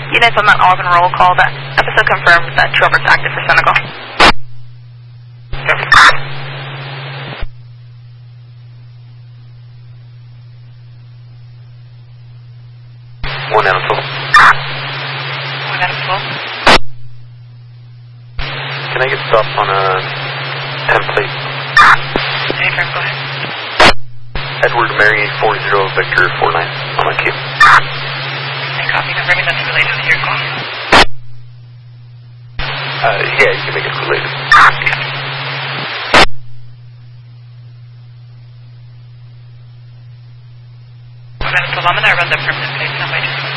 Units on that Auburn roll call. That episode confirms that Trevor's active for Senegal. One out of 12. 1 out of 12. Can I get stopped on a template? Anytime, go ahead. Edward Mary 40 Victor 49 on my queue. Okay, copy. Confirming that's related to your call. Yeah, you can make it related. So I'm going to run the permanent plate now by just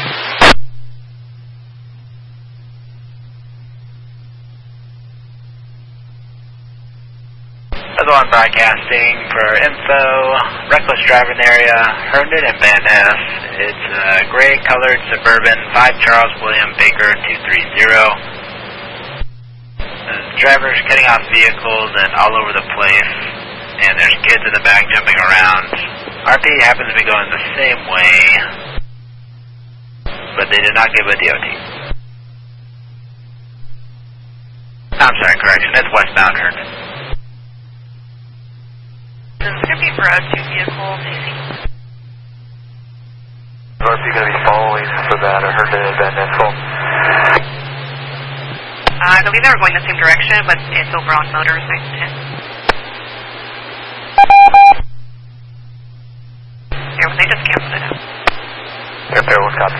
Other one broadcasting for info, reckless driver in the area, Herndon and Van Ness. It's a gray colored Suburban 5 Charles William Baker 230. The driver's cutting off vehicles and all over the place, and there's kids in the back jumping around. RP happens to be going the same way, but they did not give a DOT. I'm sorry, correction, it's westbound Herndon. Is it going to be for 2 vehicles, AC? Are you going to be following for that? I heard the Van Ness call. I believe they were going the same direction, but it's over on Motors next to him. Here, they just canceled it out. Airfare, what's up?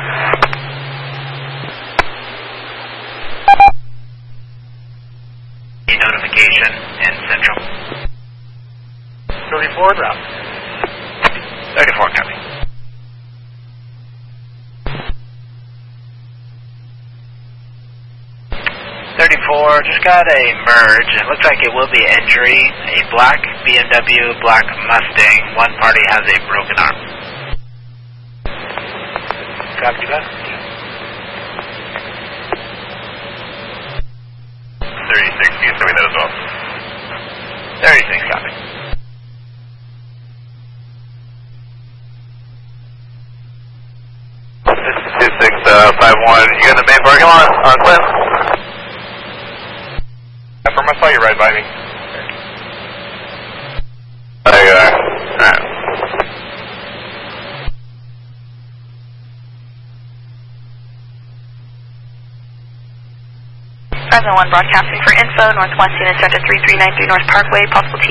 Notification in Central. 34 route. 34 coming. 34, just got a merge. It looks like it will be entry. A black BMW, black Mustang. One party has a broken arm. Copy that. 36, you can tell me that as well. 36 copy. This is 2651. You in the main parking lot on Clint? From I saw you right by me. There you are. Alright. Present 1 broadcasting for info, Northwest Unit Center 3393 North Parkway, possible T